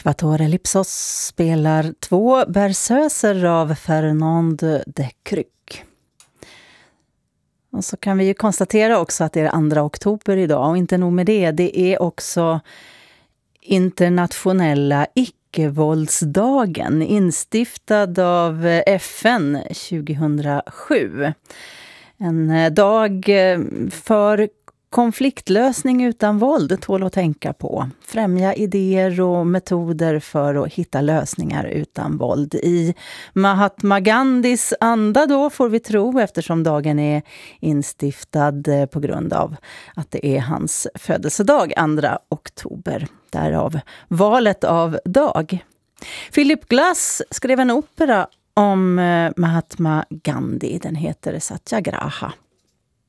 Equator Ellipsos spelar 2 berceuser av Fernand de Kryck. Och så kan vi ju konstatera också att det är 2 oktober idag, och inte nog med det, det är också internationella icke-våldsdagen, instiftad av FN 2007. En dag för konfliktlösning utan våld, tål att tänka på. Främja idéer och metoder för att hitta lösningar utan våld. I Mahatma Gandhis anda då, får vi tro, eftersom dagen är instiftad på grund av att det är hans födelsedag 2 oktober. Därav valet av dag. Philip Glass skrev en opera om Mahatma Gandhi. Den heter Satyagraha.